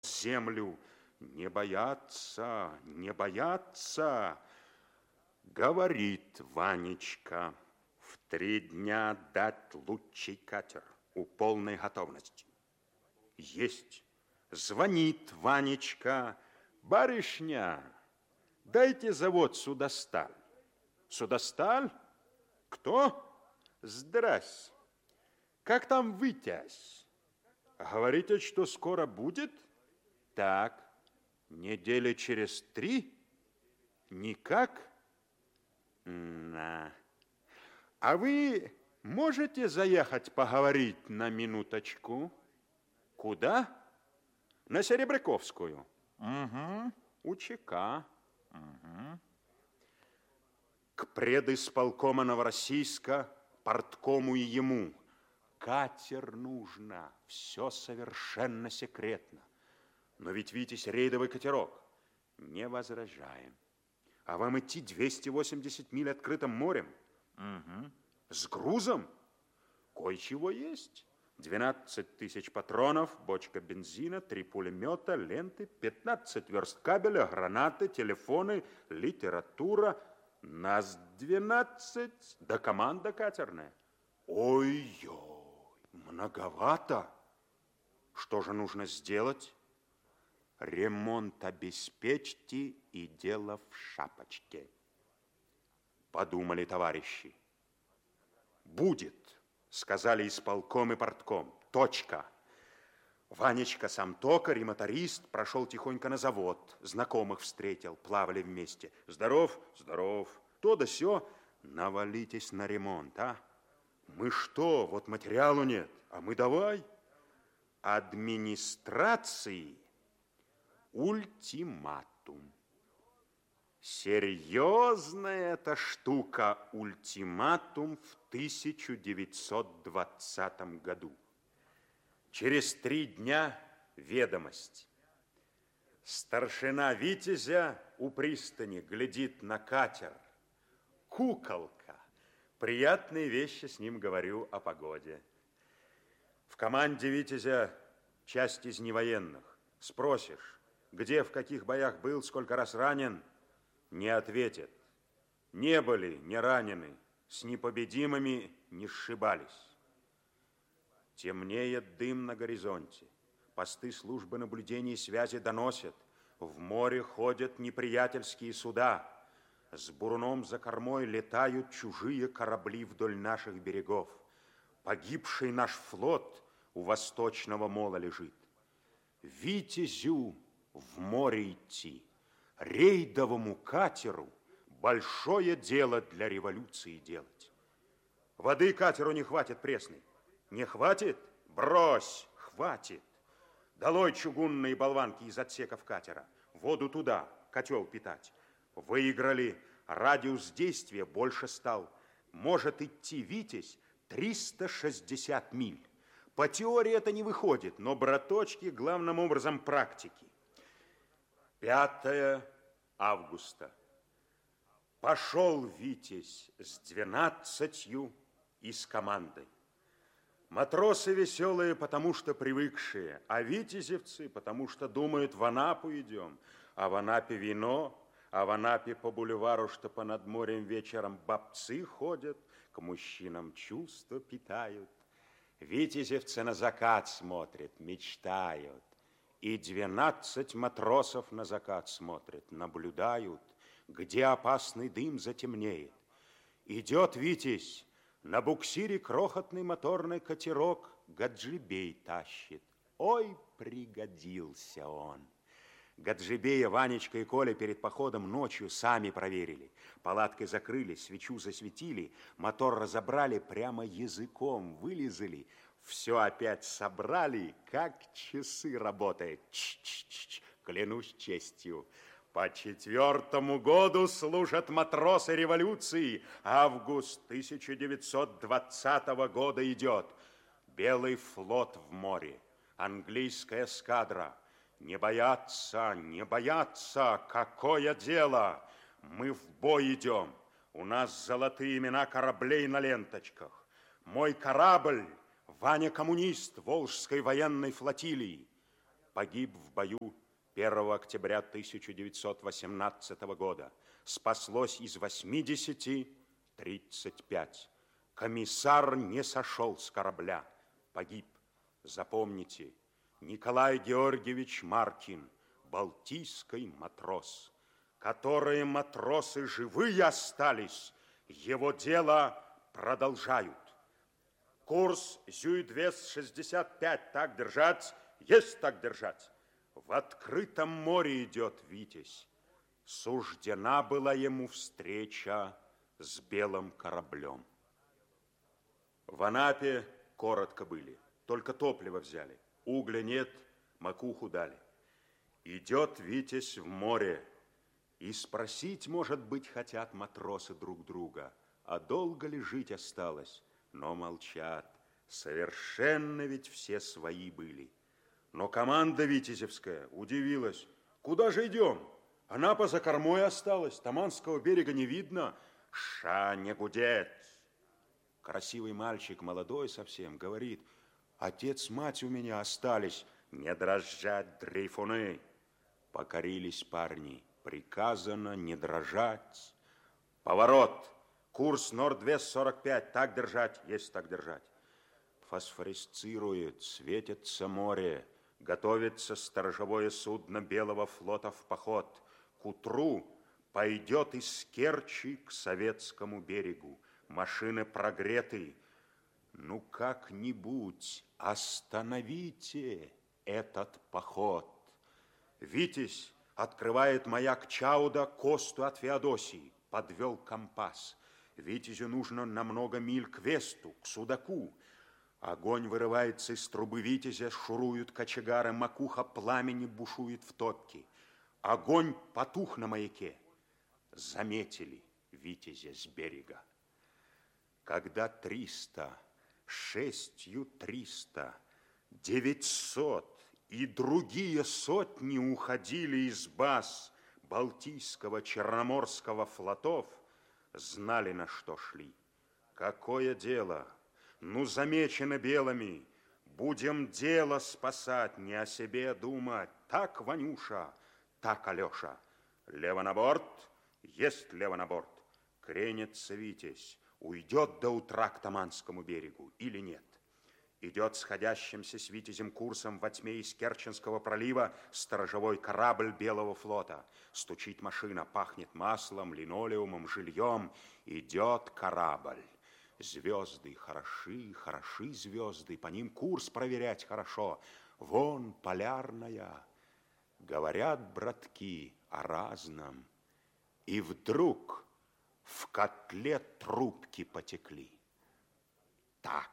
землю. Не бояться, не бояться. Говорит Ванечка, в 3 дня дать лучший катер у полной готовности. Есть. Звонит Ванечка. Барышня, дайте завод Судосталь. Судосталь? Кто? Здрась. Как там вытязь? Говорите, что скоро будет? Так. Недели через 3? Никак? На. А вы можете заехать поговорить на минуточку? Куда? На Серебряковскую. Угу. У ЧК. Угу. К предисполкома Новороссийска, порткому и ему. Катер нужно. Все совершенно секретно. Но ведь, Витязь, рейдовый катерок. Не возражаем. А вам идти 280 миль открытым морем? Угу. С грузом? Кое-чего есть. 12 тысяч патронов, бочка бензина, 3 пулемета, ленты, 15 верст кабеля, гранаты, телефоны, литература. Нас 12, да команда катерная. Ой-ой, многовато. Что же нужно сделать? Ремонт обеспечьте и дело в шапочке. Подумали товарищи. Будет, сказали исполком и портком. Точка. Ванечка сам токарь и моторист прошел тихонько на завод. Знакомых встретил, плавали вместе. Здоров? Здоров. То да сё. Навалитесь на ремонт, а? Мы что, вот материалу нет, а мы давай. Администрации ультиматум. Серьезная эта штука ультиматум в 1920 году. Через 3 дня ведомость. Старшина Витязя у пристани глядит на катер. Куколка. Приятные вещи с ним говорю о погоде. В команде Витязя часть из невоенных. Спросишь, где, в каких боях был, сколько раз ранен, не ответит. Не были, не ранены, с непобедимыми не сшибались. Темнеет дым на горизонте. Посты службы наблюдения и связи доносят. В море ходят неприятельские суда. С буруном за кормой летают чужие корабли вдоль наших берегов. Погибший наш флот у восточного мола лежит. Витязю в море идти, рейдовому катеру большое дело для революции делать. Воды катеру не хватит пресной. Не хватит? Брось, хватит. Долой чугунные болванки из отсеков катера. Воду туда, котел питать. Выиграли. Радиус действия больше стал. Может идти Витязь 360 миль. По теории это не выходит, но, браточки, главным образом практики. 5 августа. Пошел Витязь с 12 и с командой. Матросы веселые, потому что привыкшие, а витязевцы, потому что думают, в Анапу идем, а в Анапе вино, а в Анапе по бульвару, что по над морем вечером бабцы ходят, к мужчинам чувства питают. Витязевцы на закат смотрят, мечтают, и 12 матросов на закат смотрят, наблюдают, где опасный дым затемнеет. Идет Витязь, на буксире крохотный моторный катерок Гаджибей тащит. Ой, пригодился он. Гаджибея Ванечка и Коля перед походом ночью сами проверили. Палаткой закрыли, свечу засветили, мотор разобрали, прямо языком вылезали. Все опять собрали, как часы работает. Ч-ч-ч, клянусь честью. По 4-му году служат матросы революции. Август 1920 года идет. Белый флот в море, английская эскадра. Не бояться, не бояться, какое дело. Мы в бой идем. У нас золотые имена кораблей на ленточках. Мой корабль, Ваня коммунист Волжской военной флотилии. погиб в бою 1 октября 1918 года. Спаслось из 80 35. Комиссар не сошел с корабля, погиб. Запомните, Николай Георгиевич Маркин, балтийский матрос. Которые матросы живые остались, его дело продолжают. Курс Зюит-Вест-65, так держать, есть так держать. В открытом море идет Витязь. Суждена была ему встреча с белым кораблем. В Анапе коротко были, только топливо взяли. Угля нет, макуху дали. Идет Витязь в море, и спросить, может быть, хотят матросы друг друга, а долго ли жить осталось, но молчат. Совершенно ведь все свои были. Но команда витязевская удивилась. Куда же идем? Анапа за кормой осталась, Таманского берега не видно. Ша не гудеть. Красивый мальчик, молодой совсем, говорит: отец, мать у меня остались. Не дрожать, дрейфуны. Покорились парни. Приказано не дрожать. Поворот. Курс Норд-Вест-45. Так держать, есть так держать. Фосфорисцирует, светится море. Готовится сторожевое судно Белого флота в поход. К утру пойдет из Керчи к советскому берегу. Машины прогреты. Ну, как-нибудь остановите этот поход. Витязь открывает маяк Чауда к осту от Феодосии. Подвел компас. Витязю нужно на много миль к Весту, к Судаку. Огонь вырывается из трубы Витязя, шуруют кочегары, макуха пламени бушует в топке. Огонь потух на маяке. Заметили Витязя с берега. Когда 300, 300, 900 и другие сотни уходили из баз Балтийского, Черноморского флотов, знали, на что шли. Какое дело? Ну, замечено белыми. Будем дело спасать, не о себе думать. Так, Ванюша, так, Алеша. Лево на борт, есть лево на борт. Кренится Витязь. Уйдет до утра к Таманскому берегу или нет? Идет сходящимся с Витязем курсом во тьме из Керченского пролива сторожевой корабль Белого флота. Стучит машина, пахнет маслом, линолеумом, жильем. Идет корабль. Звезды хороши, хороши звезды, по ним курс проверять хорошо. Вон полярная. Говорят, братки, о разном. И вдруг в котле трубки потекли. Так.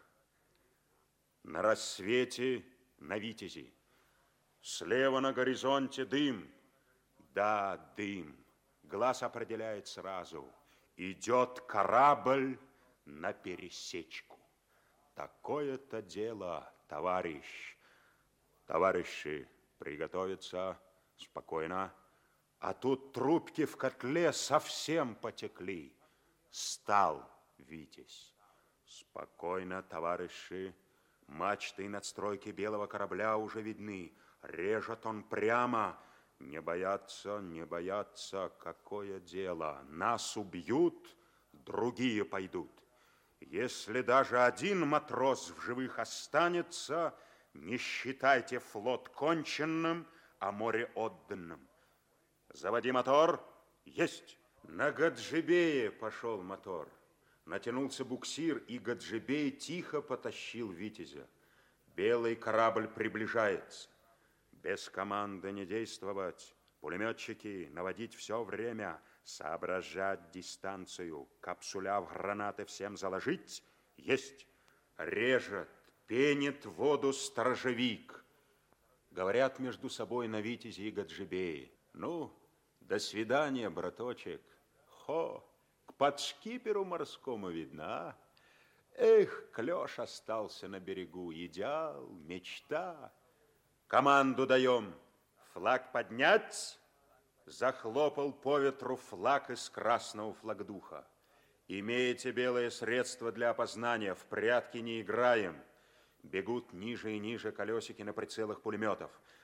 На рассвете на Витязи. Слева на горизонте дым. Да, дым. Глаз определяет сразу. Идет корабль на пересечку. Такое-то дело, товарищ. Товарищи, приготовиться. Спокойно. А тут трубки в котле совсем потекли. Стал Витязь. Спокойно, товарищи. Мачты и надстройки белого корабля уже видны. Режет он прямо. Не бояться, не бояться. Какое дело? Нас убьют, другие пойдут. Если даже один матрос в живых останется, не считайте флот конченным, а море отданным. Заводи мотор. Есть. На Гаджибее пошел мотор. Натянулся буксир, и Гаджибей тихо потащил Витязя. Белый корабль приближается. Без команды не действовать. Пулеметчики, наводить все время. Соображать дистанцию. Капсуля в гранаты всем заложить. Есть. Режет, пенит воду сторожевик. Говорят между собой на Витязе и Гаджибее. Ну, до свидания, браточек. Хо, к подшкиперу морскому видна. Эх, клёш остался на берегу. Идеал, мечта. Команду даем. Флаг поднять. Захлопал по ветру флаг из красного флагдуха. Имеете белое средство для опознания, в прятки не играем. Бегут ниже и ниже колесики на прицелах пулеметов.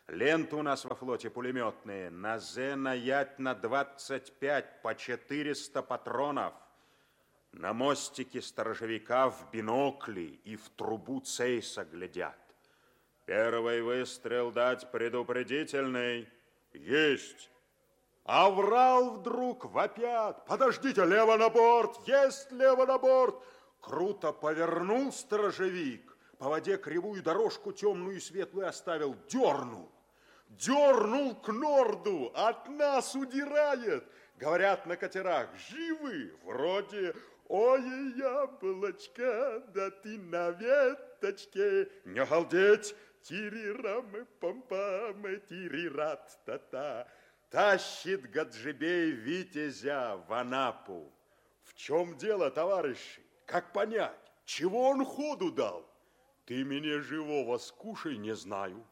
Ленты у нас во флоте пулеметные. На З наять на 25 по 400 патронов. На мостике сторожевика в бинокли и в трубу цейса глядят. Первый выстрел дать предупредительный. Есть. А врал вдруг вопят. Подождите, лево на борт. Есть лево на борт. Круто повернул сторожевик. По воде кривую дорожку темную и светлую оставил. Дернул. Дернул к норду. От нас удирает. Говорят на катерах. Живы. Вроде... Ой, яблочко, да ты на веточке. Не галдеть. Тири-рамы, пам-памы, тири-рат-та-та. Тащит Гаджибей витязя в Анапу. В чем дело, товарищи? Как понять? Чего он ходу дал? Ты меня живого скушай, не знаю.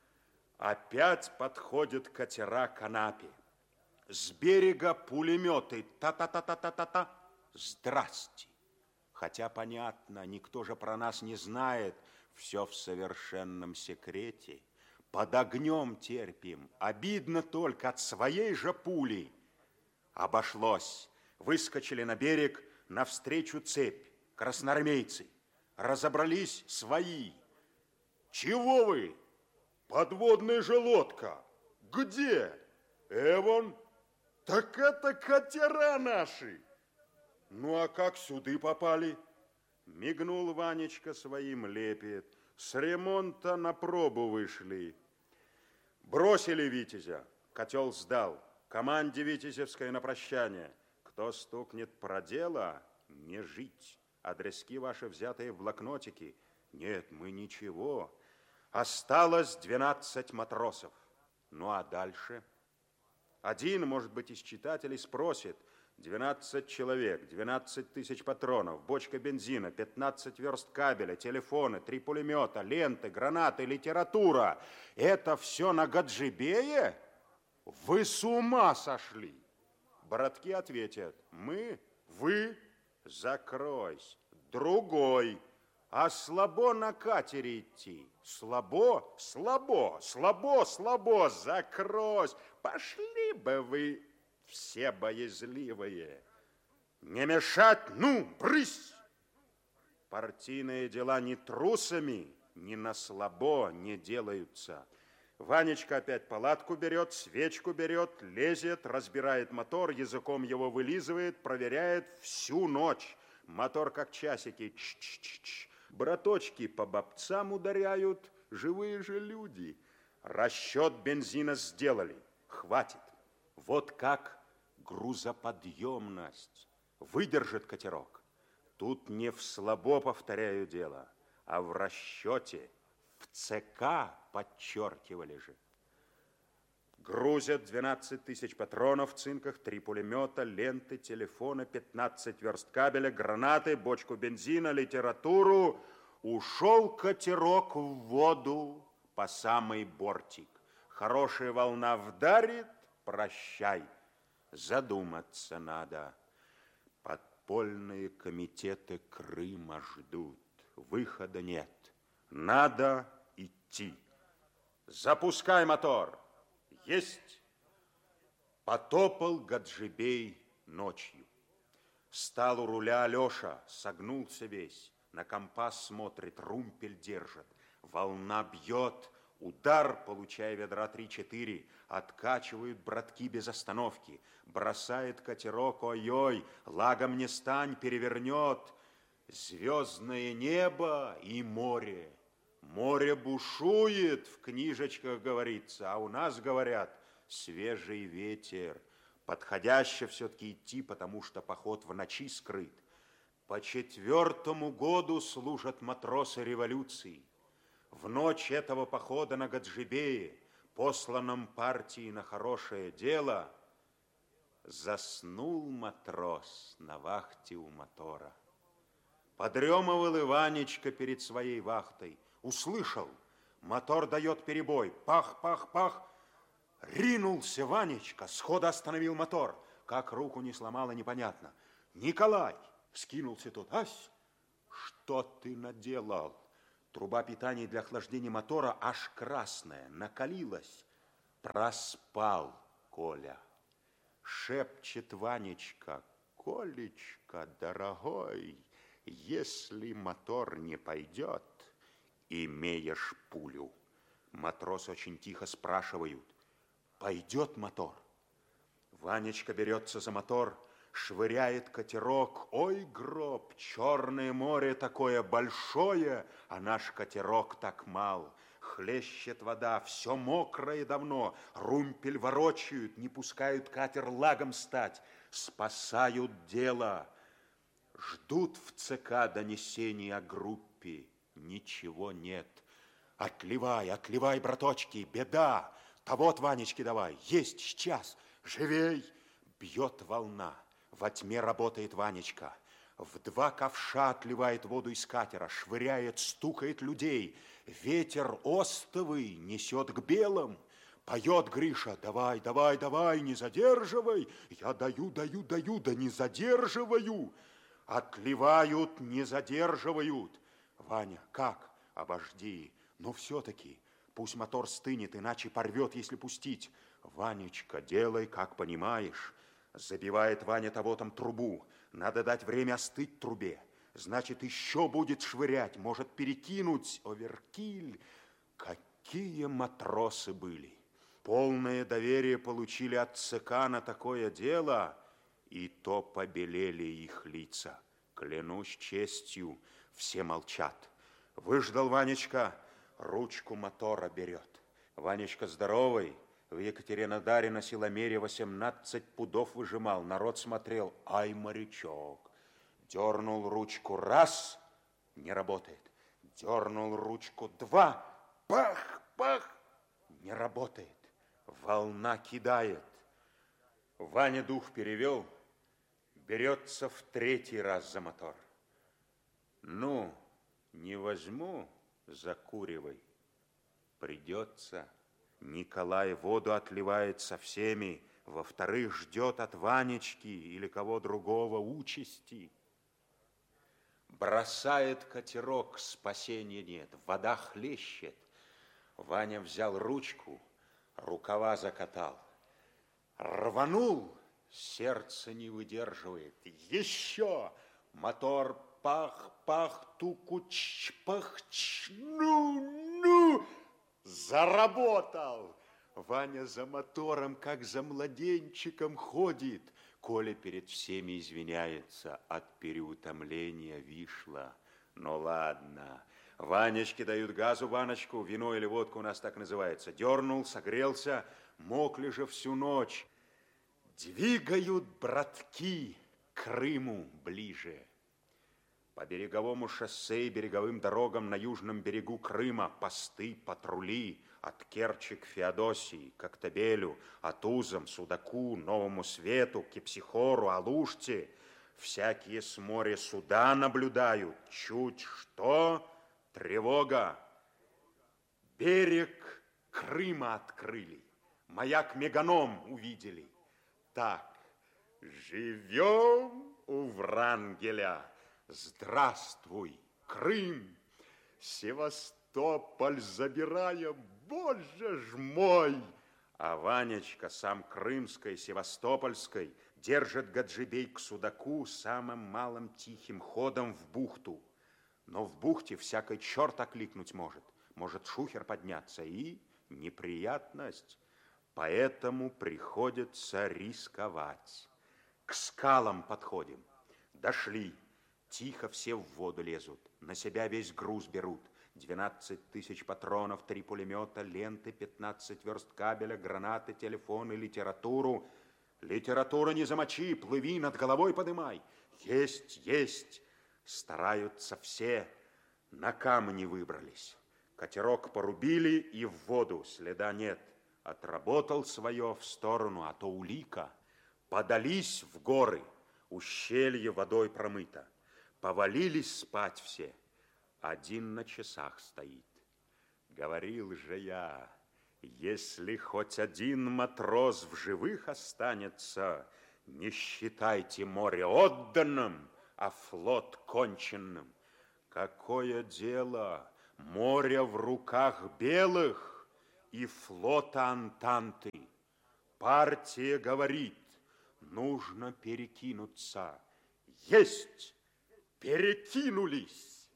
Опять подходят катера к Анапе. С берега пулеметы. Та-та-та-та-та-та-та. Здрасте. Хотя, понятно, никто же про нас не знает. Все в совершенном секрете. Под огнем терпим. Обидно только от своей же пули. Обошлось. Выскочили на берег, навстречу цепь. Красноармейцы. Разобрались свои. Чего вы? Подводная же лодка. Где? Эвон? Так это катера наши. Ну, а как сюда попали? Мигнул Ванечка своим, лепет. С ремонта на пробу вышли. Бросили витязя. Котел сдал. Команде витязевской на прощание. Кто стукнет про дело, не жить. Адрески ваши, взятые в блокнотике. Нет, мы ничего. Осталось 12 матросов. Ну, а дальше? Один, может быть, из читателей спросит. 12 человек, 12 тысяч патронов, бочка бензина, 15 верст кабеля, телефоны, 3 пулемета, ленты, гранаты, литература. Это все на Гаджибее? Вы с ума сошли? Братки ответят. Мы? Вы? Закройся. Другой. А слабо на катере идти. Слабо? Слабо, слабо, слабо. Закройся. Пошли бы вы... Все боязливые. Не мешать, ну, брысь! Партийные дела ни трусами, ни на слабо не делаются. Ванечка опять палатку берет, свечку берет, лезет, разбирает мотор, языком его вылизывает, проверяет всю ночь. Мотор как часики. Ч-ч-ч-ч. Браточки по бабцам ударяют, живые же люди. Расчет бензина сделали. Хватит. Вот как грузоподъемность. Выдержит катерок. Тут не в слабо, повторяю, дело, а в расчете. В ЦК подчеркивали же. Грузят 12 тысяч патронов в цинках, 3 пулемета, ленты, телефоны, 15 верст кабеля, гранаты, бочку бензина, литературу. Ушел катерок в воду по самый бортик. Хорошая волна вдарит, прощай. Задуматься надо. Подпольные комитеты Крыма ждут. Выхода нет. Надо идти. Запускай мотор. Есть. Потопал Гаджибей ночью. Стал у руля Алеша, согнулся весь. На компас смотрит, румпель держит. Волна бьет. Удар, получая ведра 3-4, откачивают братки без остановки. Бросает катерок, ой-ой, лагом не стань, перевернет. Звездное небо и море. Море бушует, в книжечках говорится, а у нас говорят свежий ветер. Подходяще все-таки идти, потому что поход в ночи скрыт. По 4-му году служат матросы революции. В ночь этого похода на Гаджибее, посланном партии на хорошее дело, заснул матрос на вахте у мотора. Подремывал Иванечка перед своей вахтой. Услышал, мотор дает перебой. Пах, пах, пах. Ринулся Ванечка, сходу остановил мотор. Как руку не сломало, непонятно. Николай, вскинулся тот. Ась, что ты наделал? Труба питания для охлаждения мотора аж красная, накалилась. Проспал Коля. Шепчет Ванечка: Колечка, дорогой, если мотор не пойдет, имеешь пулю. Матрос очень тихо спрашивают: пойдет мотор? Ванечка берется за мотор, швыряет катерок. Ой, гроб, Черное море такое большое, а наш катерок так мал. Хлещет вода, все мокрое давно, румпель ворочают, не пускают катер лагом стать, спасают дело. Ждут в ЦК донесений о группе, ничего нет. Отливай, отливай, браточки, беда. Того от Ванечки давай, есть сейчас, живей. Бьет волна, во тьме работает Ванечка. В 2 ковша отливает воду из катера, швыряет, стукает людей. Ветер остовый несет к белым. Поет Гриша: давай, давай, давай, не задерживай. Я даю, даю, даю, да не задерживаю. Отливают, не задерживают. Ваня: как? Обожди. Но все-таки пусть мотор стынет, иначе порвет, если пустить. Ванечка, делай, как понимаешь. Забивает Ваня того там трубу. Надо дать время остыть трубе. Значит, еще будет швырять, может перекинуть. Оверкиль. Какие матросы были. Полное доверие получили от ЦК на такое дело, и то побелели их лица. Клянусь честью, все молчат. Выждал Ванечка, ручку мотора берет. Ванечка здоровый, в Екатеринодаре на силомере 18 пудов выжимал. Народ смотрел: ай, морячок. Дернул ручку раз, не работает. Дернул ручку 2, пах, пах, не работает. Волна кидает. Ваня дух перевел, берется в 3-й раз за мотор. Ну, не возьму, закуривай. Придется. Николай воду отливает со всеми, во-вторых, ждет от Ванечки или кого другого участи. Бросает катерок, спасения нет, вода хлещет. Ваня взял ручку, рукава закатал. Рванул, сердце не выдерживает. Еще! Мотор пах, пах, туку-ч, пах-ч, ну! Заработал! Ваня за мотором, как за младенчиком, ходит. Коля перед всеми извиняется, от переутомления вышло. Ну ладно. Ванечке дают газу баночку, вино или водка у нас так называется. Дернул, согрелся, мокли же всю ночь. Двигают братки к Крыму ближе. По береговому шоссе и береговым дорогам на южном берегу Крыма посты, патрули от Керчи к Феодосии, Коктебелю, от Узам, Судаку, Новому Свету, Кипсихору, Алуште. Всякие с моря суда наблюдают. Чуть что, тревога. Берег Крыма открыли. Маяк Меганом увидели. Так, живем у Врангеля. Здравствуй, Крым! Севастополь забираем, боже ж мой! А Ванечка, сам крымской, севастопольской, держит Гаджибей к Судаку самым малым тихим ходом в бухту. Но в бухте всякий черт окликнуть может. Может шухер подняться и неприятность. Поэтому приходится рисковать. К скалам подходим. Дошли. Тихо все в воду лезут, на себя весь груз берут. 12 тысяч патронов, 3 пулемета, ленты, 15 верст кабеля, гранаты, телефоны, литературу. Литература не замочи, плыви, над головой подымай. Есть, есть. Стараются все. На камни выбрались. Катерок порубили и в воду, следа нет. Отработал свое в сторону, а то улика. Подались в горы, ущелье водой промыто. Повалились спать все. Один на часах стоит. Говорил же я, если хоть один матрос в живых останется, не считайте море отданным, а флот конченным. Какое дело Море в руках белых и флота Антанты. Партия говорит, нужно перекинуться. Есть! Перекинулись!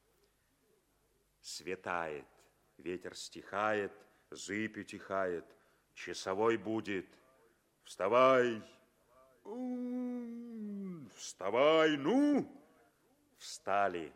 Светает, ветер стихает, зыбь утихает, часовой будет. Вставай! Вставай, ну! Встали.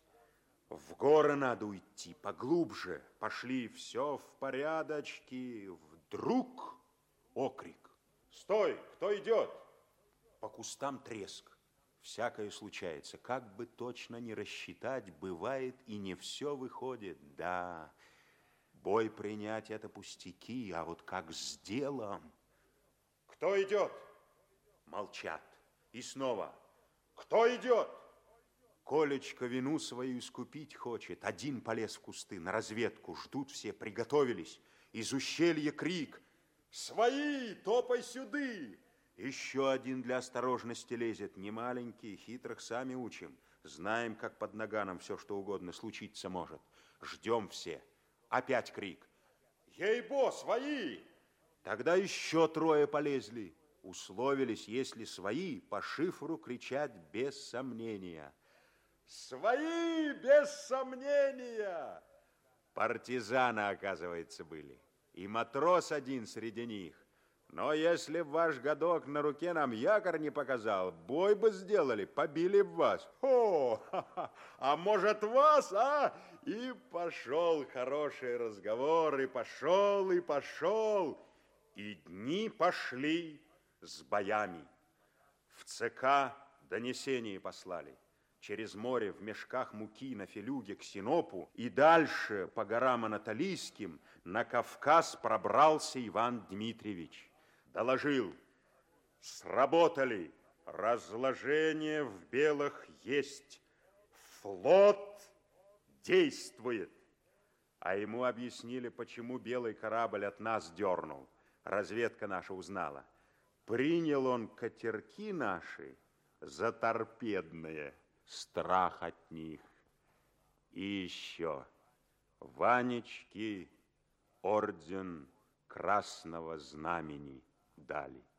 В горы надо уйти, поглубже. Пошли, все в порядочке. Вдруг окрик. Стой, кто идет? По кустам треск. Всякое случается. Как бы точно не рассчитать, бывает и не все выходит. Да, бой принять это пустяки, а вот как с делом. Кто идет? Молчат. И снова. Кто идет? Колечка вину свою искупить хочет. Один полез в кусты на разведку. Ждут все, приготовились. Из ущелья крик. Свои, топай сюды! Еще один для осторожности лезет. Не маленький, хитрых сами учим. Знаем, как под наганом все, что угодно случиться может. Ждем все. Опять крик. Ей-бо, свои! Тогда еще трое полезли. Условились, если свои, по шифру кричать без сомнения. Свои, без сомнения! Партизаны, оказывается, были. И матрос один среди них. Но если б ваш годок на руке нам якорь не показал, бой бы сделали, побили б вас. О, а может вас, а? И пошел хороший разговор, и пошел, и пошел. И дни пошли с боями. В ЦК донесение послали. Через море в мешках муки на Филюге к Синопу и дальше по горам Анатолийским на Кавказ пробрался Иван Дмитриевич. Доложил, сработали, разложение в Белых есть, флот действует. А ему объяснили, почему белый корабль от нас дернул. Разведка наша узнала. Принял он катерки наши за торпедные. Страх от них. И еще Ванечке орден Красного Знамени дали.